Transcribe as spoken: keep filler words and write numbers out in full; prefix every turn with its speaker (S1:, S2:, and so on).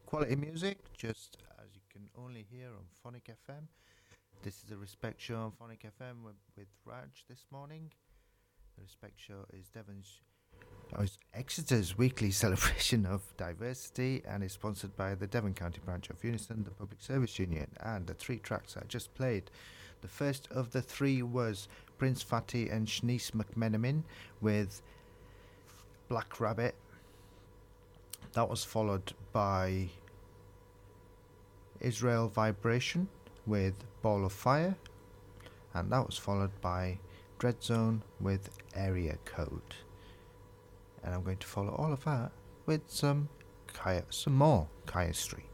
S1: quality music, just as you can only hear on Phonic F M. This is the Respect Show on Phonic F M with, with Raj this morning. The Respect Show is Devon's, oh, it's Exeter's weekly celebration of diversity and is sponsored by the Devon County branch of Unison, the Public Service Union. And the three tracks I just played, the first of the three was Prince Fatty and Shanice McMenamin with Black Rabbit. That was followed by Israel Vibration with Ball of Fire, and that was followed by Dread Zone with Area Code. And I'm going to follow all of that with some Kaya, some more Kaya Street.